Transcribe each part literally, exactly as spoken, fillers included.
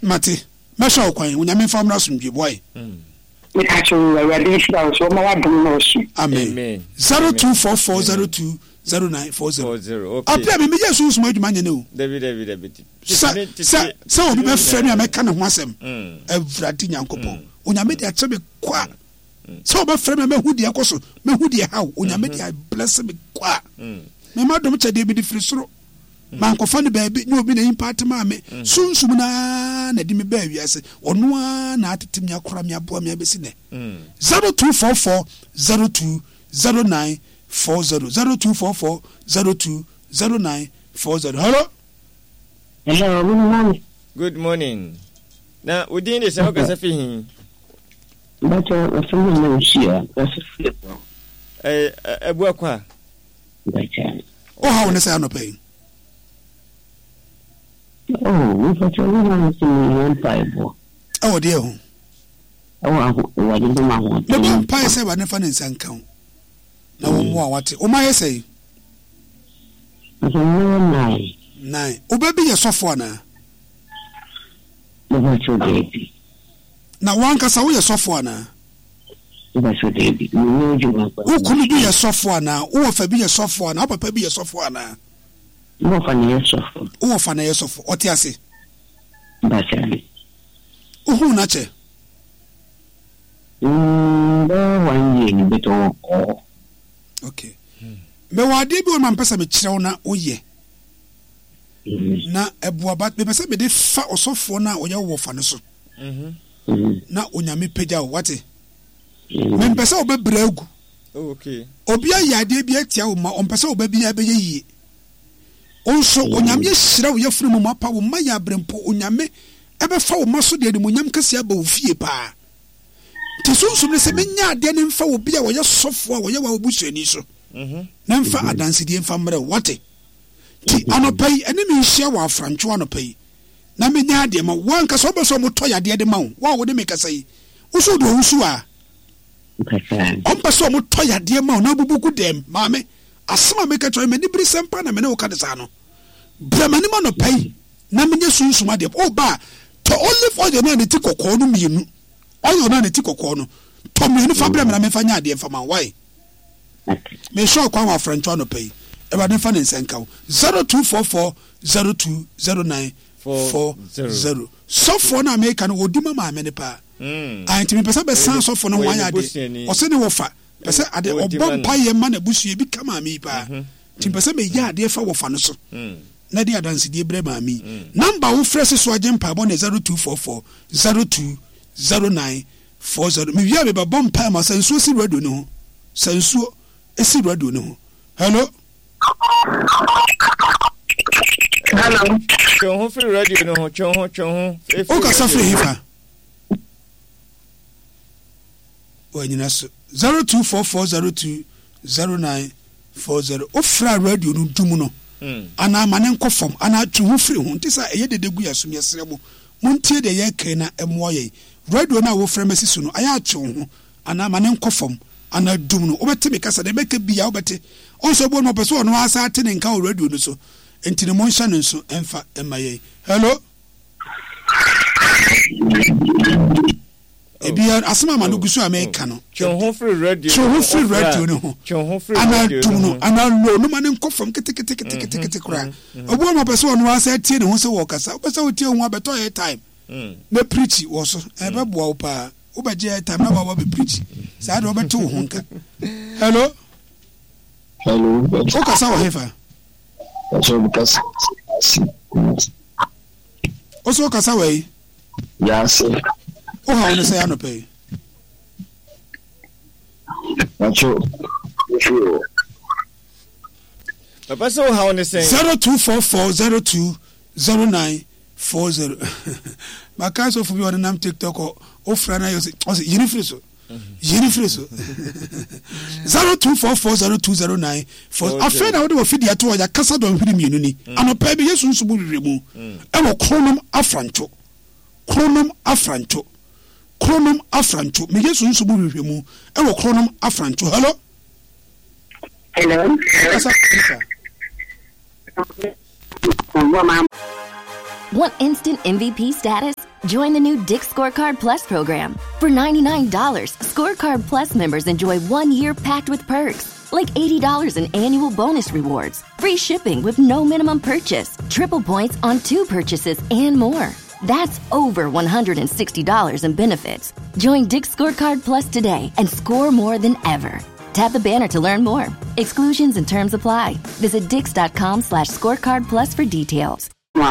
Mate, Masha Quay, when I'm in from Russell, boy. Amen. Zero two four four zero two zero nine four zero. I play me just use my money. No, David, David, David. So, so my friend, I can have one. Everything young couple. When I made that to be quiet. So my friend, I who the apostle, me who the how, when I made I bless me quiet. My mother, which I did be the free throw. Manko fani baby no bi na impact mame sunsum na na di me ba wiase ono na atetem ya kora me aboa me abesi ne zero two four four zero two zero nine four zero zero two four four zero two zero nine four zero. Hello. Hello, good morning. Good morning. Na within the say ka safi hin but uh from no share that's flip eh ebu akwa oh how na say no pay. Oh, we for sure we want to one Bible. Oh dear. Oh, what did my want? No pie say what never in Sankan. Na wo mo awate. O ma say. I know nine. Nine. O baby ye sofo na. No what you baby. Na wan kasa wo ye sofo na. That's what baby. You know you want. Wo kunu bi ye sofo na. Wo fa bi ye sofo na. Papa bi ye sofo na. No funny yourself. Oh, funny yourself. What you say? That's it. Oh, not it. Mm, one year, bit or okay. Me wa de bi o man pesa me kire na oye. Na eboa bat me pesa me de fa osofo na oye wo fa no so. Mhm. Na onyame pagya wo wate. Me pesa obebra agu. Okay. Obi ayade bi atia wo ma on pesa obabi abeye yie. Also, onyame hyira wo yafunu mu mapa wo ma ya brempo onyame ebe fa wo maso de onyam kase aba wo fie pa. Te sunsum ne se menya ade ne mfa wo bia wo ye sofo a wo ye wa obusuani so. Mhm. Na mfa adanse de mfa mre wate. Ti anopai ene me hia wo afrancho anopai. Na menya ade ma wan kase obeso mo toya de de ma wo. Wa wo de me kase yi. Wo so do wusu a. Okay. On paso mo toya de ma na bubuku dem maame. Asama make try many bri sempa na me ne wo ka de sa no. Bramani ma no pai na menye sunsuma de o ba to only for the na ti kokko no mienu oyo na ti kokko no to mienu fa bram na me fa nya de fa man why me show kwa wa francho no pai e ba de fa ne nsenka zero two four four zero two zero nine four zero so for na me kan odi mama me ne pa mm anti me pesa be san so for no wan ya de o se ne wo fa pesa ade obom pa ye ma na busu e bi kama me pa ti pesa me ya de fa wo fa no so mm na di adansi di ebre mami number wo fresh so agent pa bon zero two four four zero two zero nine four zero me via be ba bom pa ma sansuo si radio no sansuo esi radio no hello hello chon free radio no chon chon o ka sa free hifa o nyina so zero two four four zero two zero nine four zero o fra radio no dum no Mm. Ana mane nkofom ana tuhu firi hu ntisa eye de degu yasum yesrebo muntie de ye kai na emo ye radio na wo frem asisu no aya tuhu ana mane nkofom ana dum no obete me kasa de meka bia obete onso bo no person no asa ate ne nka o radio no so entine mo nsa no so emfa emaye hello ebia asema ma no gusu America no chon free radio chon free radio no chon free ana dum no ana lo no mane nkofom kete kete kete kete kete kura obo ma person no asa tie ne ho se wo kasa obesa wo tie ho abeto ye time na preach wo so e be boa wo pa wo ba je time na ba wo be preach sa do obeto ho nka hello hello o kasa wo hefa so because o so kasa we yes o ha no say no pay Nacho Papa so how on say zero two four four zero two zero nine four zero Maka so for you on nam TikTok o ofra na yo say o say yiri free so yiri free so zero two four four zero two zero nine four afre na wo de ofidi ato ya kasa don hwiri mienu ni anopa bi yesu nso bu reremu e wo kronom afrancho kronom afrancho kronom afrancho me yesu nso bu reremu e wo kronom afrancho hello hello Want instant M V P status? Join the new Dick's Scorecard Plus program. For ninety-nine dollars, Scorecard Plus members enjoy one year packed with perks, like eighty dollars in annual bonus rewards, free shipping with no minimum purchase, triple points on two purchases, and more. That's over one hundred sixty dollars in benefits. Join Dick's Scorecard Plus today and score more than ever. Tap the banner to learn more. Exclusions and terms apply. Visit dix.com slash scorecard plus for details.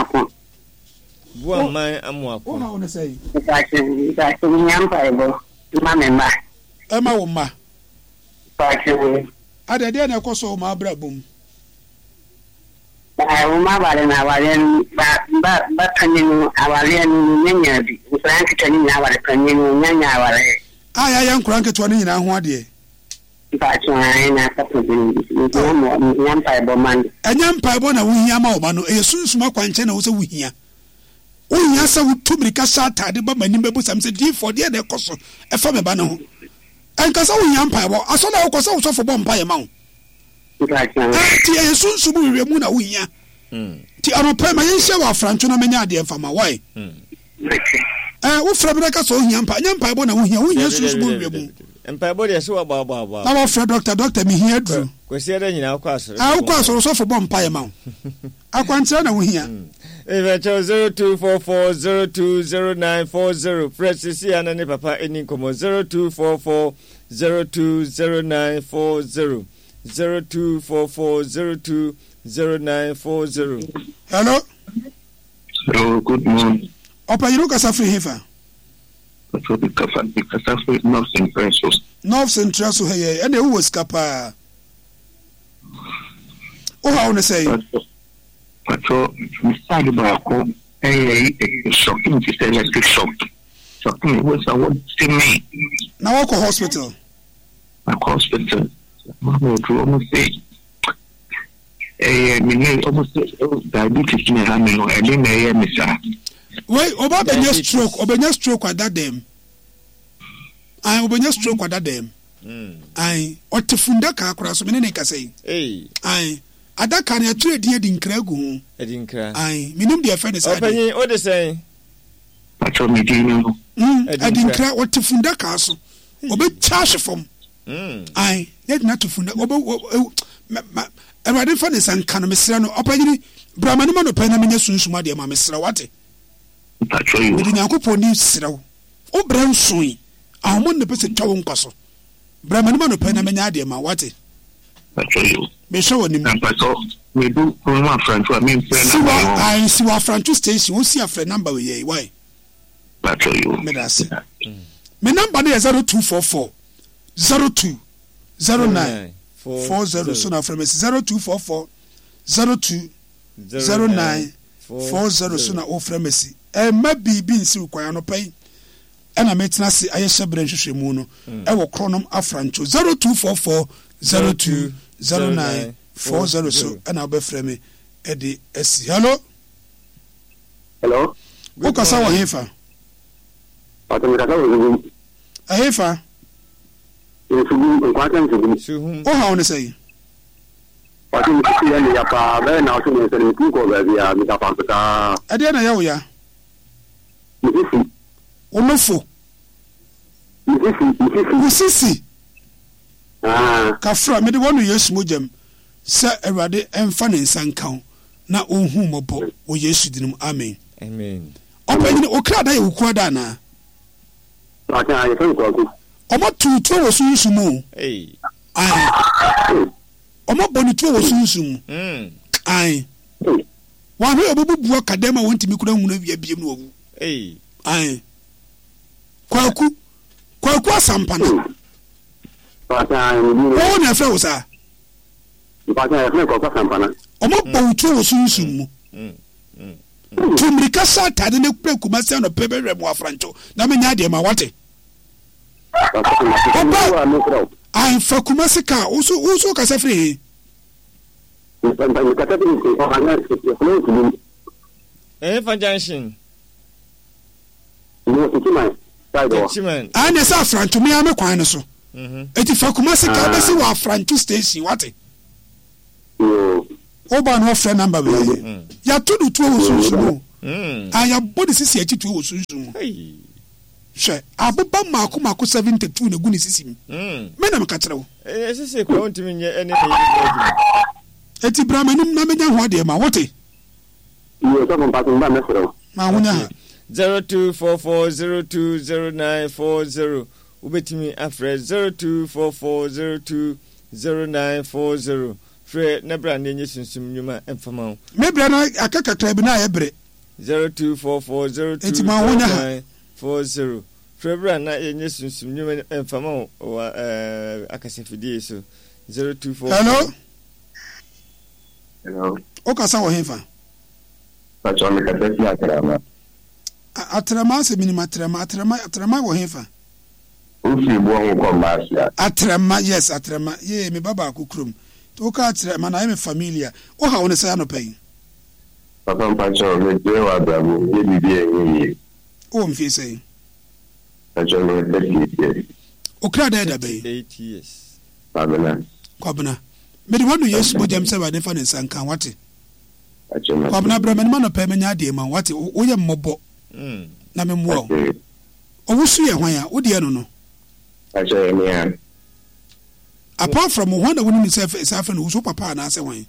Buon man amwako. What I want to say? Pacho, pacho nyampa ma memba. Emma Woma. Pacho. Ada dia na koso ma brabum. Ba uma bare na bare ba ba ba taninu awale ni nyanya bi. Frank taninu awale taninu nyanya awale. Aya ya nkura nketo ne nyina ho ade. Pacho ai na kapo ni nyampa bo man. Enyampa bo na wuhia ma oba no e sunsuma kwanche na wo se wuhia. Wuhia sa wutumrika sa atade ba mani bebu sam se di for dia de koso e fa me ba ne ho. Enkasa wuhia mpa bo aso na wo koso wo so fo bo mpa ye ma wo. Ti e sunsumu wiwe mu na wuhia. Mm. Ti anopa ma yen hye wa francho na menya ade mfa ma why? Mm. Eh wo fra breka so wuhia mpa nyampa bo na wuhia wuhia sunsumu wiwe mu. Mpa bo de so ba ba ba. Na wo fra doctor doctor me here dru. Kwesi ada nyina akwa asoro. Ah akwa asoro so fo bo mpa ye ma wo. Akwantre na wuhia. Eventual zero two four four zero two zero nine four zero. Press C and any papa any como zero two four four zero two zero nine four zero. Zero two four four zero two zero nine four zero. Hello. Hello, good morning. Opa you kasa free hefa. So the kasa the kasa free North Central. North Central so hey and who was kapa. Oh how to say. Pacho, misali ba ako eh shocking to say electric shock. Shocking was I want to me. Now I go hospital. I go hospital. Mama to almost say eh me almost diabetes me ha me no e dey na e me sa. Wait, oba benya stroke, obenya stroke at that dem. Ai obenya stroke at that dem. Mm. Ai otefunda ka akora so me ne ka say. Eh. Ai adaka na atu edi edi nkra gu ho. Edi nkra. Ai minim de friend say. Opanyi o de say. Pacho me di no. Mm. Edi nkra otefunda ka so. Obe charge from. Mm. Ai let na tefunda obe Erade fa ne sanka no mesra no opanyi bramani ma no pa na menya sunsuma de ma mesra wate. Pacho you. Edi nyankopon ni sraw. Obra nson. Ahomon ne pese twawo nkoso. Bramani ma no pa na menya de ma wate. Pacho you. Me show ni. And Pacho we do from friend to me friend. Si wa I si wa friend to station, we see a friend number we why? Pacho you. Me da se. Me number na zero two four four zero two zero nine four zero. So na from zero two four four zero two zero nine four zero. So na o from si. E ma bibi nsi ukwan no pai. E na metena se ayehye bre nhwehwe mu no. E wo kronom afrancho zero two four four zero two zero nine four zero. So e na be frame e di esi. Hello. Hello. Wo kasa wo hefa? Atomira ka wo. Ahefa. Sugu kwatan sugu. Suhum. O ha won say. Wati mutiki ya ni ya pa be na so ni sele ku ko be ya mi ta pa ta. Ade na ya wo ya. Mutiki. Onofo. Mutiki, mutiki. Musisi. Ah. Kafra me de wonu Yesu mojam. Sa Awurade emfa ne nsankan na onhu mobo wo Yesu dinum amen. Amen. Opanyi okra da ye ukura da na. Wati ayi so ko ko. Omo tutu wo sunsumu. Eh. Ai. Omo bonitu wo sunsumu. Mm. Ai. Wa hwe obubu akadema wontimi kura hunu bia biem no owu. Eh. Ai. Kwaku. Kwaku asampana. Wati ayi ni. O na fe wo sa. Wati ayi ko ko sampana. Omo bonitu wo sunsumu. Mm. Mm. Tumrika sa tade ne kura kumase no pebe remu afrancho. Na menya de ma wate. Oba, I for Kumasika, also, also Casafri. Eh, for junction. Chiman. And as a friend to me, I'm a quine so. It is for Kumasika, that's our friend to Stacy, what? Oba, no friend number. Ya to do two, Mm. Aya body sisi echi tu wo sunsun. Hey. Hwe, ababa mako mako seventy-two na gu ni sisi mi. Mm. Me na meka kyerɛ wo. Eh sisi ko ontimi nye ene ne. Eti brama nim na menya ho de ma wote. Yo so kompa tumba me fro. Ma wonya ha. zero two four four zero two zero nine four zero ubetimi afre zero two four four zero two zero nine four zero fre na bra na enye sunsum nyuma emfama Me bra na akaka tra bi na ayebre zero two four four zero two zero nine four zero fre bra na enye sunsum nyuma emfama wa eh akasefidie so zero two four. Hello. Hello. O ka sa wo hefa. Pacho me kata si atrama. Atrama se minima atrama atrama atrama wo hefa. Ufi bo ho ko masia. Atrama, yes, atrama. Ye me baba akukrum. To ka atrama na me familia. O ha woni say no pay. Papa Pacho me je wa bravo, ye bibi enyi. O mfi say. Pacho me thirty. O kra da da bay. eight years. Babana. Kwabna. Me de wonu Yesu bo jam se ba de fa ne sankan wate. Pacho me. Kwabna bra me ma no pay me nya de ma wate. O ye mmobo. Mm. Na me mwo. O wusu ye hwan a, wo de no no. Pacho me ya. Apart from one that wouldn't himself is having who's papa and answer one.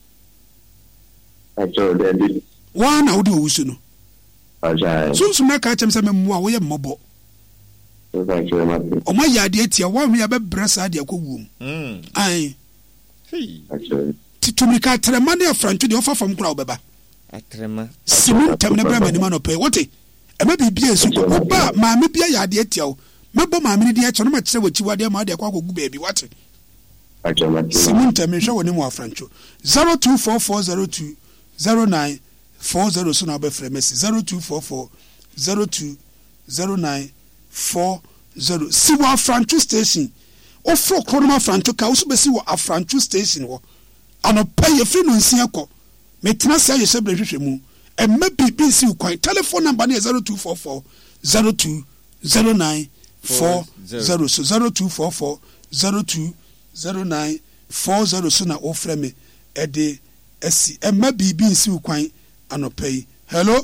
Pacho de. One I would do Usuno. Pacho. So some catch him some more way mobile. Pacho me. O my yard, one we have a breast idea cool womb. Mm. Aye. Hey. Pacho. To me cat a money of front to the offer from Crowbaba. Atrema. Simon Tamina and man of pay. What it? And maybe be a super. Mamma be a yard yet. Mabo mammy dear Chonama say what you are dear mother quack baby. What it? Simon Tamina show any more Franco. Zero two four four zero two zero nine four zero soon I'll be famous. Zero two four four zero two zero nine four zero. See what Franco station. O fro Conoma Franco ka also be see what a Franco station wo. Ano pay a free no nsiako. Metina say you say brehwehwe mu. E maybe be see quite telephone number near zero two four four zero two zero nine four zero. So zero two four four zero two zero nine four zero so na ofre me e de esi e maybe be see quite ano pay. Hello.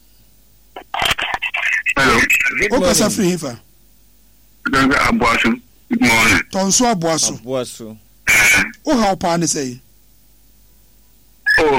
Hello. O ka sa free hifa. Don't abuasu. Good morning. Tonso abuasu. Abuasu. O ha pa ne say. Oh,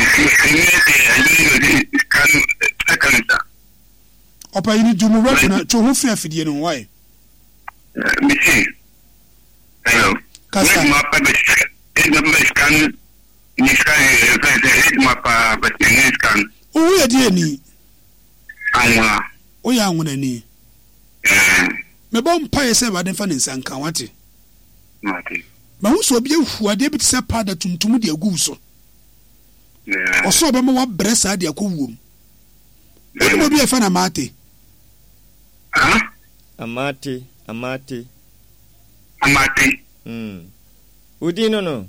I can second. Opa yini dumu ready na to ho fi afidie no why? Me see. Hello. Kasa. My papa is the scan. Ni scan is my papa but ni scan. O ye die ni. Anwa. O ya anwona ni. Me bom pa ye se ba den fa ne nsanka wate. Mate. Ma hu so obi ehu ade bi se pada tuntum de agu so. Yeah. O so be mo wa bresa de akowuom. Eni mo bi e fa na mate. Huh? Amate, amate. Amate. Mm. Udi no no.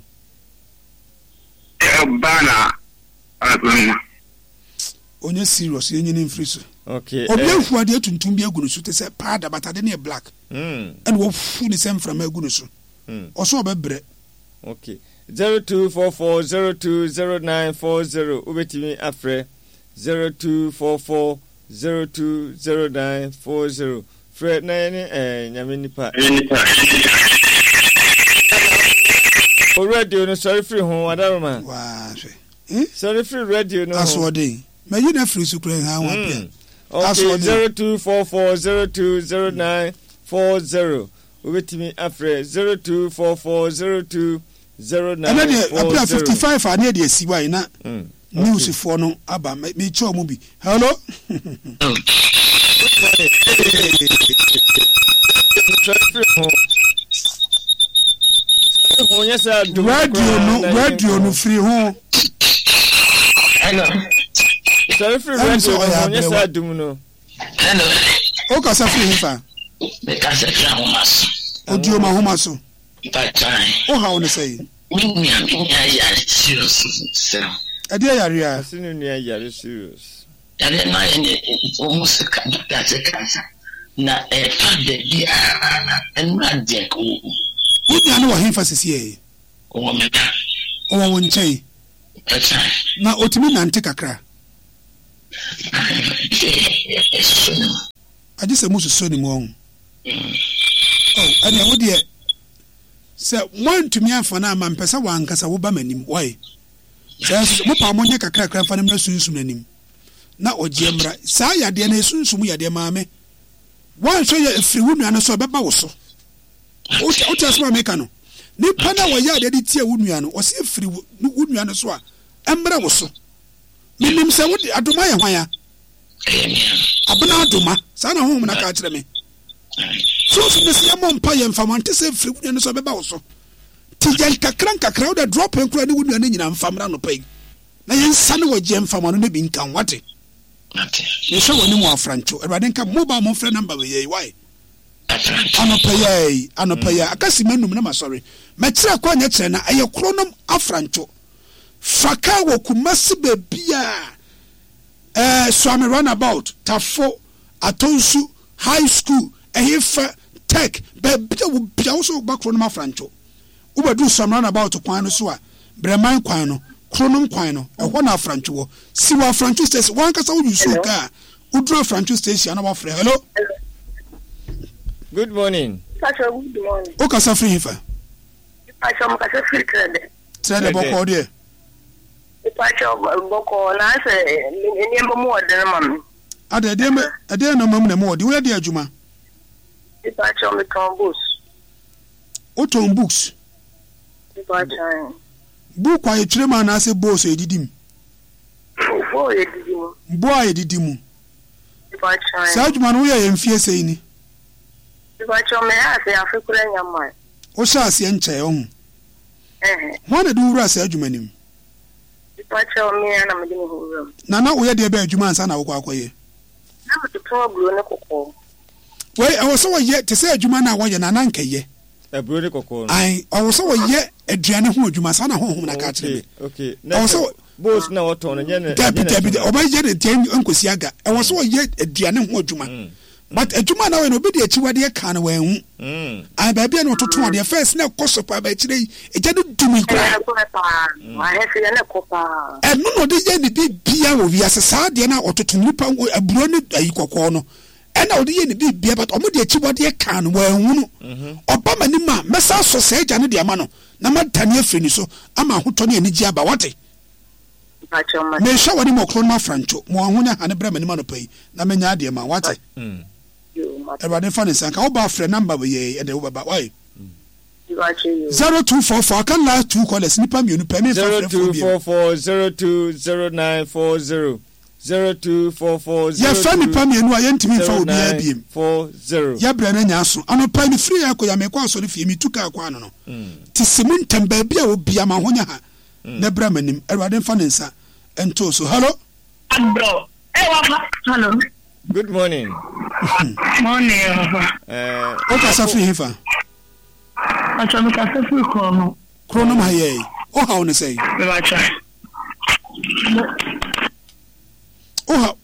Eh bana. Ah, Onye serious yenye ni mfiri so. Okay. Obi ehu ade tuntum bi agu no so te se pada batade ne black. Mm. And wo fu ni sem from agu no so. Mm. O so be bre. Okay. zero two four four zero two zero nine four zero ubetimi afre zero two four four zero two zero nine four zero Fred na ni eh nyame nipa o radio no sorry free ho adaroma Wa hwe. Eh? Sorry free radio no Aso de. Me yi na free su kure ha wa pia. Okay, zero two four four zero two zero nine four zero ubetimi afre zero two four four zero two zero nine four zero. And then fifty-five and here the C Y na news for no aba me cho mu bi. Hello. Radio no radio no free ho. Hello. Sorry for radio no yes adum no. Hello. O ka sa free hifa. Me ka sa kra ho maso. Odio ma ho maso. But time. O ha won say. Me me me ya serious. So. Ade ya ria. Asinu ni ya serious. Ya le na ni almost ka ta se kansa. Na e fa de bi a en na de ko. O dia no wa hifa sisi e. O me ta. O wa won chai. But time. Na otimi nante kakra. agye sɛ mususu ne mu ɔn oh ɛna wo deɛ sɛ moantumi amfa no ama mpɛ sɛ wankasa woba m'anim wae sɛ mopa mo nyɛ kakra kakra fa no mmra sunsum n'anim na ɔgye mmra saa yadeɛ na esunsum yadeɛ maame wanhwɛ yɛ afiri wo nua no so ɔbɛba wo so wote asɛm a meka no nipa na wɔyɛ adeɛ de tie wo nua no ɔsɛ afiri wo nua no so a ɛmmra wo so menim sɛ wode adoma yɛ hwan a abena adoma saa na honhom na ka kyerɛ me so so ne sɛ yɛmmɔ mpa yɛ mfama nte sɛ afiri wo nua no so ɔbɛba wo so ti yɛn kakra nkakra wode drop nkora ne wo nua no nyina mfamra no pɛi na yɛnsa ne wɔgye mfama no ne bi nka wate yɛhwɛ wɔ ne mu afrancho awurade nka mobile mo frɛ number wɔ yɛi wae anɔpɛ yɛi anɔpɛ yɛ akasi manum na masɔre mɛkyerɛ kɔ nyɛ kyerɛ na ɛyɛ kronom afrancho faka wɔ kumasi bebia eh swami runabout tafo atonsu high school ehifa tech bebia wo bia wo so ba kronom afrancho wo bɛdu swami runabout kwan no so a breman kwan no kronom kwan no ɛhɔ na afrancho wɔ si wɔ afrancho station wɔn kasa wo yusu ka udru afrancho station na wɔfrɛ hello good morning Pastor, good morning. o kasa free hifa Pastor, mo kasa free trade. trade bɔkɔ deɛ Pastor, bɔkɔ na sɛ nneɛma mu wɔ dan ma me. ada deɛ me deɛ na mam na mo de wo de adwuma Pastor, me ton books. o ton books Pastor, book wa yɛtwerɛ ma na sɛ boss edidim bo ye didi mu. bo a edidim Pastor, saa adwuma no wo yɛ mfie sɛ ni Pastor, me ase afekura nyama. o hyɛ ase nkyɛ ho Eh. ho na de wura saa adwuma nim Pastor, me na me de me hurum. na na wo yɛ de bɛ adwuma ansa na wo kɔ akɔyɛ Na me de problem ne kokɔ. wei ɛwɔ sɛ wɔyɛ te sɛ adwuma na wɔyɛ na na nkɛyɛ aburo ne kokɔ no ai ɔwɔ sɛ wɔyɛ aduane ho adwuma saa na honhom na ka kyerɛ me okay ɔwɔ sɛ boss na wɔtɔn no nyɛ ne dabi dabi ɔbɛyɛ de tiɛ nkosi aga ɛwɔ sɛ wɔyɛ aduane ho adwuma but adwuma na wɔyɛ no obi de akyiwadeɛ ka no wɔn hu ai baabi a no ɔtoto adeɛ first na ɛkɔ so pa ba akyire yi egya de dum ikura Wa hefe ne kopa. ɛno na ɔde yɛ ne bibia wɔ wiase saa adeɛ na ɔtoto nipa aburo ne ayi kɔkɔɔ no ɛna ɔde yɛ ne bibia but ɔmo de akyiwadeɛ ka no wɔn hu no ɔba ma nim a mɛsa asɔ sɛ agya ne deɛ ma no na ma tane afiri ni so ama ahotɔ ne anigye aba wɔte Pastor, ma. mehwɛ wɔ ne mɔkoro no afrancho mo ho ne hane brɛ ma nim anɔpa yi na menya adeɛ ma wɔte awurade fa ne nsa nka woba afrɛ number wɔ yɛ ɛde wobɛba wae zero two four four aka last two callers nipa mmienu pɛ me zero fa frɛ two fo four bi four zero two zero nine four zero zero two four four yɛ fa nipa mmienu a yɛntumi mfa obi a biem four zero yɛ brɛ no nya so anɔpa ne firi yɛ akɔ yɛ mekɔ asɔre fie mi tu kaa kɔ ano no te se mu ntɛm baabi a obi ama ho nya ha na brɛ ma nim awurade fa ne nsa ɛnto so hello Bro. Eh, wa hello. good morning Morning. uh o kasa firi hefa Pastor, me kasa free call no. kuro no ma yɛ o ha wo ne sɛ Me ba try. o ha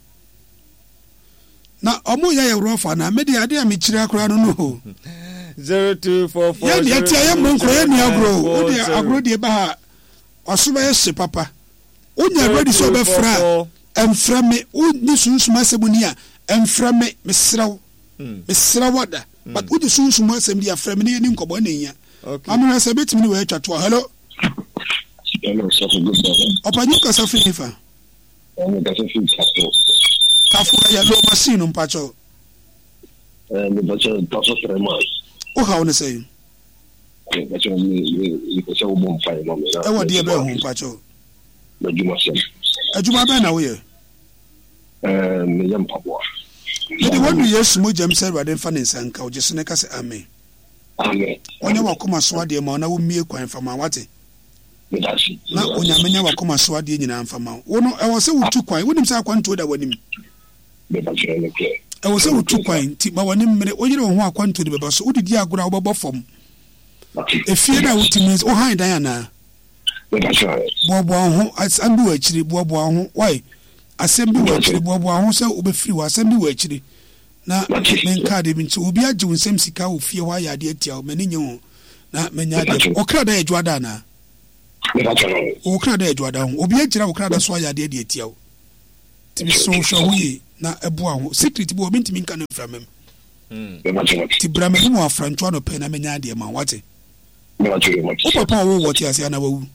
na ɔmo yɛ yɛ wurɔ fa na me de ade a mekyiri akora no no zero two four four yɛ deɛ tia yɛ mmɔ nkuro yɛ ni agoro wo de agoro deɛ ba ha ɔso bɛyɛ hye papa wonya ready sɛ ɔbɛfra a ɛmfrɛ me wonni sunsum asɛm ni a ɛmfrɛ me mesrɛ wo mesrɛ wo da but wode sunsum asɛm di afrɛ me ne yɛni nkɔbɔ ne nya amena sɛ bɛtumi ne wɔatwa toa hello Hello, sir. Good morning. ɔpanyi kasa firi nifa I'm going to feel kafo yɛ lɔ machine no mpakyɛw and the butcher does not three months. wo ha wo ne sɛ That's when you can say, oh, bomb fire, mommy. ɛwɔ deɛ bɛɛ ho mpakyɛw The Juma said, adwuma bɛɛ na woyɛ um, young papa. mede wɔnu yesu mogyam sɛ awurade mfa ne nsa nka wogye so ne ka sɛ amen Amen. ɔnyɛ wakoma so adeɛ ma wo na wommie kwan fama wate That's it. na onyame nya wakoma so adeɛ nyinaa mfama wo wo no ɛwɔ sɛ wotu kwan wonim sɛ akwantuo da w'anim The butcher in the play. ɛwɔ sɛ wotu kwan nti ma w'anim mmere woyere wo ho akwantuo de bɛba so wodedi agorɔ a wobɛbɔ fam efie no a wotumi wohan dan anaa The butcher. boaboa wo ho asɛm bi wɔ akyiri boaboa wo ho wae asɛm bi wɔ akyiri boaboa wo ho sɛ wobɛfiri wɔ asɛm bi wɔ akyiri na menka de bi nti obi agye wo nsɛm sika wɔ fie hɔ ayɛ adeɛ atia wo m'ani nye ho na manya adeɛ ɔkra da yɛ adwoada anaa The butcher. ɔkra da yɛ adwoada ho obi agyina wo kra da so ayɛ adeɛ de atia wo Ti so hwe yi na eboa ho secret bo obi ntimi nka no mframam. Mm. Ti brame mu afrancho no pe na menya de ma wate. Me wa chere much. O papa wo wote ase na wawu.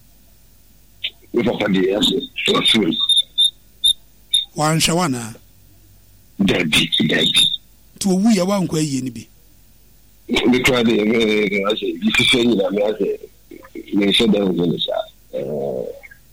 We papa de ase. So Wan shawana. Debi, debi. To wu ya wan kwa yie ni bi. We try the I say this is any na me say me say dem go sha. Eh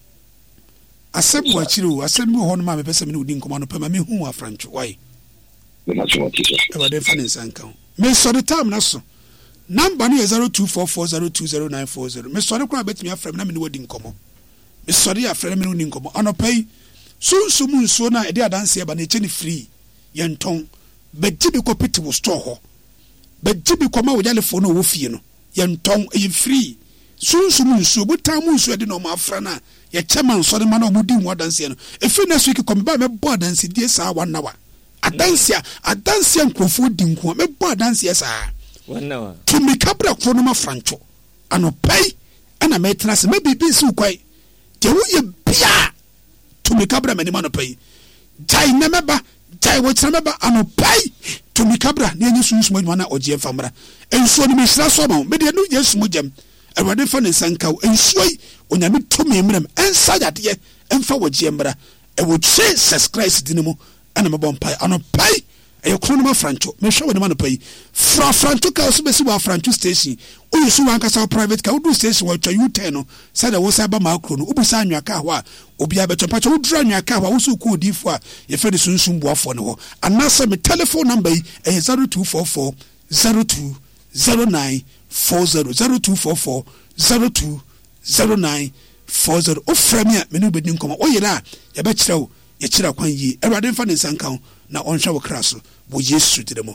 Asem wa chiri o asem ho no ma me pese me odi nkoma no pema me hu afrancho why. Me na chuma tisa. E wa de fa ne sanka. Me so the time na so. Number no zero two four four zero two zero nine four zero. Me so the kwa betimi afrem na me no odi nkomo. Me so the afrem me no odi nkomo. Anopai sunsu mu nsuo na e de adanse ba na eche ni free. Yenton beji bi ko pete wo store ho. Beji bi ko ma wo jale fo no wo fie no. Yenton e free. Sunsu mu nsuo botan mu nsuo de no ma afra na ye chairman so de ma na omudi mu adanse no. Efi next week ko me ba me bo adanse die sa one hour. Adanse adanse nkrofo di nko me bo adanse sa one hour. To me kabra kro no ma francho. Anopai ana me tena se me bibi si kwai. De wo ye bia to me kabra me ni ma no pai. Jai na meba jai wo tena meba anopai to me kabra na enyi sunsu mo na oje famra. Ensuo ni me sira so ma me de no yesu mo jam. Erwade fa ne sankaw ensuo yi onyame to me mrem ensa yade emfa woje mbra. E wo Jesus Christ dinimo ana mebon pai anopai e krono ma francho me hwe woni ma no pai fra francho ka so besi wa francho station o yusu wan kasa private ka udu station wa twa U ten no said wo sa ba ma krono ubusa anwa ka ho a obi abeto pa cha udura anwa ka ho a wo so ko odifo a ye fe de sunsun boafo ne ho anasa me telephone number yi e zero two four four zero two zero nine four zero zero two four four zero two zero nine four zero o frame a me no bedi nkoma o yira ye be kire wo ye kira kwan yi Erwade mfa ne sanka na onhwa wo kraso bo Yesu diremo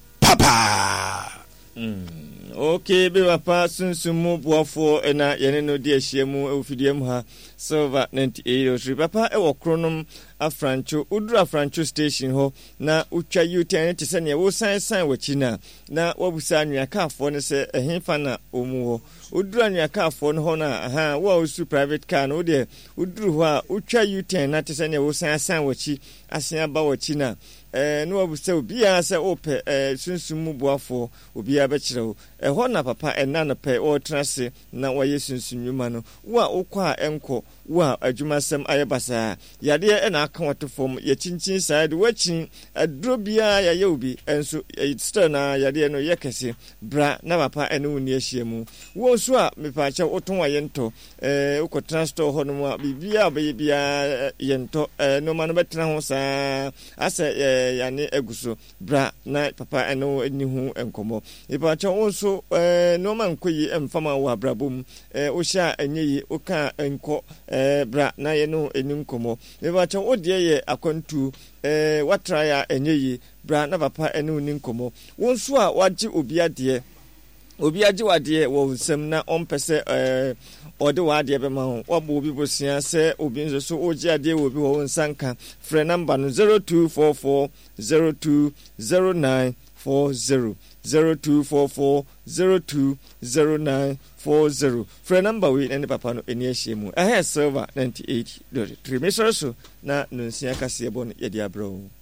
papa. Mm. Okay, be papa sunsumu boafo na yene no de ahyiamu ofidiem ha Silver ninety-eight oh three papa e wo kronom afrancho udura afrancho station ho na utwa U ten te se ne wo san san wachi na na wabusa anua kaafo ne se ehemfa na omu ho udura anua kaafo ne ho na aha wa osu private car no de uduru ho a utwa U ten na te se ne wo san san wachi asia ba wachi na eh no wabusa obia se ope eh sunsumu boafo obia be kirewo eh ho na papa enna no pe o trase na wa yesunsunwuma no wa okwa enko wa adwumasem ayebasa yade e na aka watofom ye chinchin side wachin adrobia ya yeobi enso still na yade no yekese bra na papa ene woni ahyiamu wo so a mepacha otonwa yento eh uko transport ho no ma bibia be bia yento eh no ma no betena ho sa asa yane eguso bra na papa ene ni hu enkomo mepacha wo so eh no ma nkoyi emfama wa brabom eh o sha enyeyi o ka enko eh bra na ye no enim komo me ba cha odie ye akwantu eh watra ya enyeyi bra na papa ene unim komo wonso a wagye obi ade obi agye wade wo nsem na ompese eh ode wade be ma ho wabo obi bosia se obi nzo so ogye ade obi wo nsanka frɛ number no zero two four four zero two zero nine four zero zero two four four zero two zero nine four zero. Frɛ number we ne papa no eni ahyiamu. Aha Silver ninety-eight point three. Me so so na nunsia kase bo no ye dia bro.